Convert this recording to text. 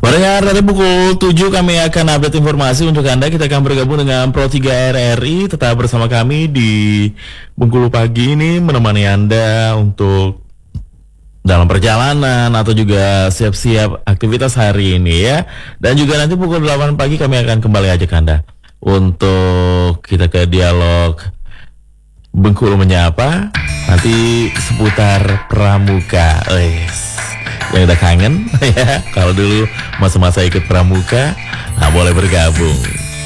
Barengan nanti pukul 7 kami akan update informasi untuk Anda. Kita akan bergabung dengan Pro 3 RRI. Tetap bersama kami di Bengkulu Pagi ini menemani Anda untuk dalam perjalanan atau juga siap-siap aktivitas hari ini ya. Dan juga nanti pukul 8 pagi kami akan kembali ajak Anda untuk kita ke dialog Bengkulu Menyapa. Nanti seputar pramuka. Yang udah kangen ya, kalau dulu masa-masa ikut pramuka, nah boleh bergabung.